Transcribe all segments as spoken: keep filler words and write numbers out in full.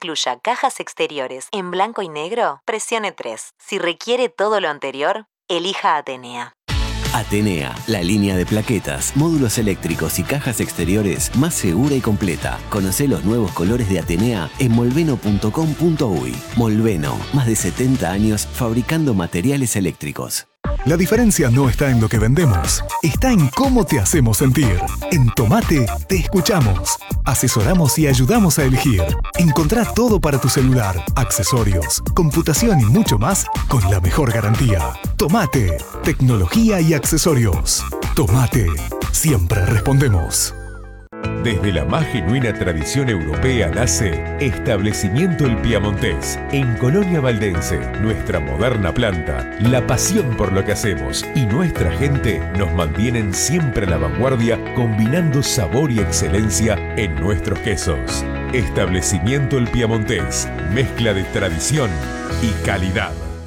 incluya cajas exteriores en blanco y negro, presione tres. Si requiere todo lo anterior, elija Atenea. Atenea, la línea de plaquetas, módulos eléctricos y cajas exteriores más segura y completa. Conocé los nuevos colores de Atenea en molveno punto com punto uy. Molveno, más de setenta años fabricando materiales eléctricos. La diferencia no está en lo que vendemos, está en cómo te hacemos sentir. En Tomate te escuchamos, asesoramos y ayudamos a elegir. Encontrá todo para tu celular, accesorios, computación y mucho más con la mejor garantía. Tomate, tecnología y accesorios. Tomate, siempre respondemos. Desde la más genuina tradición europea nace Establecimiento El Piamontés, en Colonia Valdense. Nuestra moderna planta, la pasión por lo que hacemos y nuestra gente nos mantienen siempre a la vanguardia, combinando sabor y excelencia en nuestros quesos. Establecimiento El Piamontés, mezcla de tradición y calidad.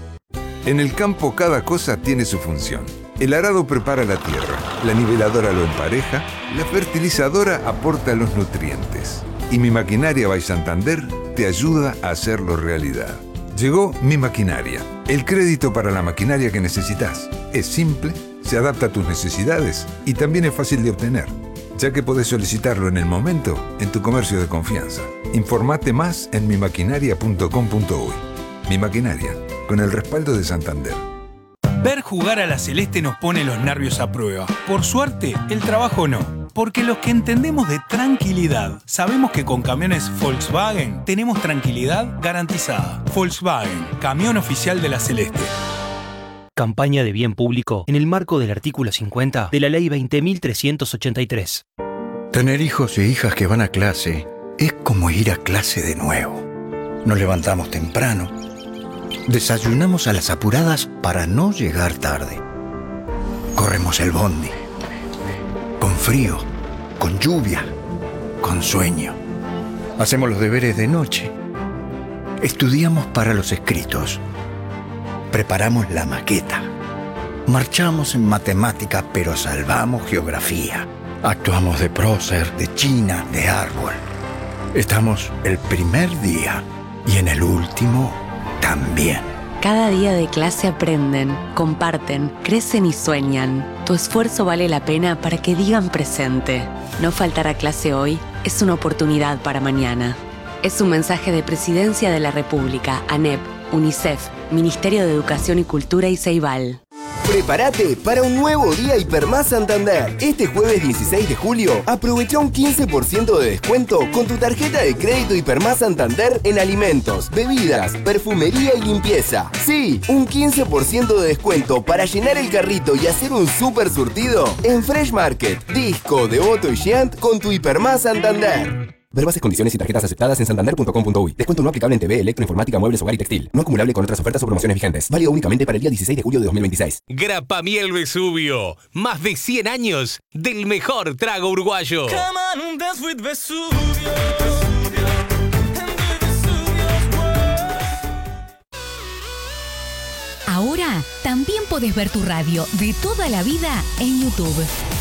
En el campo cada cosa tiene su función. El arado prepara la tierra, la niveladora lo empareja, la fertilizadora aporta los nutrientes. Y Mi Maquinaria by Santander te ayuda a hacerlo realidad. Llegó Mi Maquinaria, el crédito para la maquinaria que necesitas. Es simple, se adapta a tus necesidades y también es fácil de obtener, ya que podés solicitarlo en el momento en tu comercio de confianza. Informate más en mi maquinaria punto com punto uy. Mi Maquinaria, con el respaldo de Santander. Ver jugar a la Celeste nos pone los nervios a prueba. Por suerte, el trabajo no. Porque los que entendemos de tranquilidad, sabemos que con camiones Volkswagen tenemos tranquilidad garantizada. Volkswagen, camión oficial de la Celeste. Campaña de bien público en el marco del artículo cincuenta de la Ley veinte mil trescientos ochenta y tres. Tener hijos e hijas que van a clase es como ir a clase de nuevo. Nos levantamos temprano. Desayunamos a las apuradas para no llegar tarde. Corremos el bondi. Con frío, con lluvia, con sueño. Hacemos los deberes de noche. Estudiamos para los escritos. Preparamos la maqueta. Marchamos en matemática, pero salvamos geografía. Actuamos de prócer, de china, de árbol. Estamos el primer día y en el último también. Cada día de clase aprenden, comparten, crecen y sueñan. Tu esfuerzo vale la pena para que digan presente. No faltar a clase hoy es una oportunidad para mañana. Es un mensaje de Presidencia de la República, ANEP, UNICEF, Ministerio de Educación y Cultura y Ceibal. Prepárate para un nuevo día Hipermás Santander. Este jueves dieciséis de julio, aprovecha un quince por ciento de descuento con tu tarjeta de crédito Hipermás Santander en alimentos, bebidas, perfumería y limpieza. Sí, un quince por ciento de descuento para llenar el carrito y hacer un súper surtido en Fresh Market, Disco, Devoto y Giant con tu Hipermás Santander. Ver bases, condiciones y tarjetas aceptadas en santander punto com punto uy. Descuento no aplicable en T V, electroinformática, muebles, hogar y textil. No acumulable con otras ofertas o promociones vigentes. Válido únicamente para el día dieciséis de julio de dos mil veintiséis. Grapamiel Vesubio. Más de cien años del mejor trago uruguayo. Come on and dance with Vesubio. Ahora también podés ver tu radio de toda la vida en YouTube.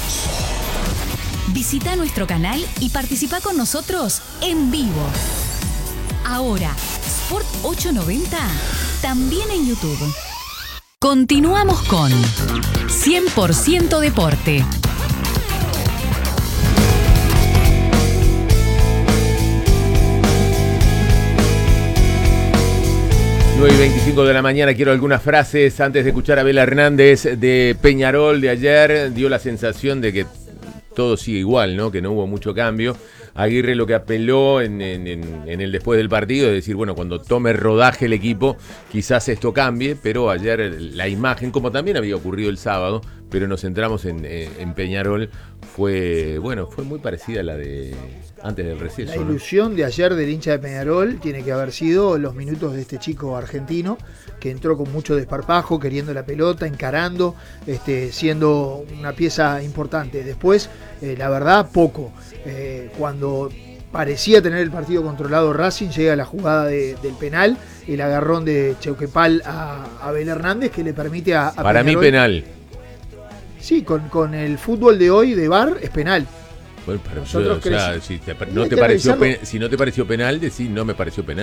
Visita nuestro canal y participa con nosotros en vivo. Ahora, Sport ochocientos noventa, también en YouTube. Continuamos con cien por ciento Deporte. nueve y veinticinco de la mañana, quiero algunas frases antes de escuchar a Abel Hernández de Peñarol de ayer. Dio la sensación de que todo sigue igual, ¿no? Que no hubo mucho cambio. Aguirre lo que apeló en, en, en el después del partido, es decir, bueno, cuando tome rodaje el equipo, quizás esto cambie, pero ayer la imagen, como también había ocurrido el sábado, pero nos centramos en, en Peñarol, fue, bueno, fue muy parecida a la de antes del receso. La ilusión, ¿no?, de ayer del hincha de Peñarol tiene que haber sido los minutos de este chico argentino, que entró con mucho desparpajo, queriendo la pelota, encarando, este, siendo una pieza importante. Después, eh, la verdad, poco. Eh, cuando parecía tener el partido controlado Racing, llega la jugada de, del penal, el agarrón de Cheuquepal a Abel Hernández, que le permite a, a Para Peñarol, mí penal. Sí, con, con el fútbol de hoy de V A R es penal. Bueno, pero yo, o sea, si, te, no te pareció, si no te pareció penal, decís no me pareció penal.